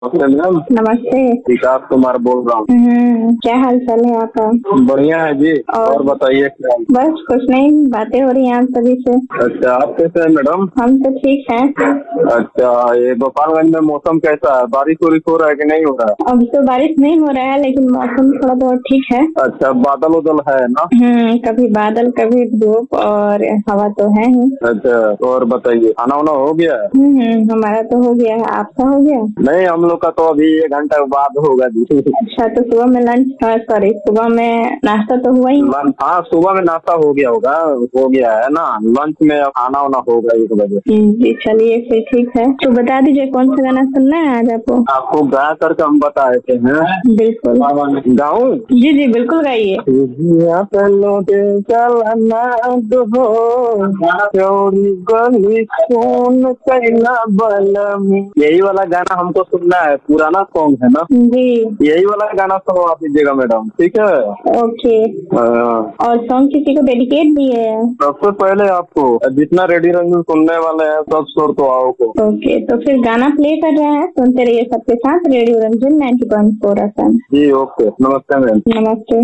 Ma'am नमस्ते। विकास कुमार बोल रहा हूँ। क्या हाल चाल है आपका? बढ़िया है जी। और बताइए क्या? बस कुछ नहीं, बातें हो रही हैं आप सभी से। अच्छा, आप कैसे हैं मैडम? हम तो ठीक हैं। अच्छा, ये गोपालगंज में मौसम कैसा है? बारिश वारिश हो रहा है कि नहीं हो रहा है? अब तो बारिश नहीं हो रहा है, लेकिन मौसम थोड़ा बहुत ठीक है। अच्छा, बादल उदल है ना? कभी बादल कभी धूप और हवा तो है ही। अच्छा, और बताइए खाना वाना हो गया है? हमारा तो हो गया है, आपका हो गया? नहीं, हम लोग का तो अभी 1 घंटा बाद होगा जी। अच्छा, तो सुबह में लंच, सॉरी सुबह में नाश्ता तो हुआ ही? हाँ, सुबह में नाश्ता हो गया होगा, हो गया है ना। लंच में खाना वाना होगा 1 बजे। जी चलिए फिर ठीक है। तो बता दीजिए कौन सा गाना सुनना है आज आपको? आपको गा करके हम बता देते हैं। बिल्कुल। गाऊं? जी जी बिल्कुल गाइए। चौड़ी गली कौन कैला बलम, यही वाला गाना हमको सुनना है। पुराना सॉन्ग है ना जी। यही वाला गाना सुनवा दीजिएगा मैडम, ठीक है? ओके। हाँ। और सॉन्ग किसी को डेडिकेट भी है? सबसे पहले आपको, जितना रेडी रंग सुनने वाले हैं सब सुर तो आओ को। ओके, तो फिर गाना प्ले कर रहे हैं, सुनते रहिए सबके साथ रेडियो रंजन 90.4 FM। जी ओके, नमस्ते मैम। नमस्ते।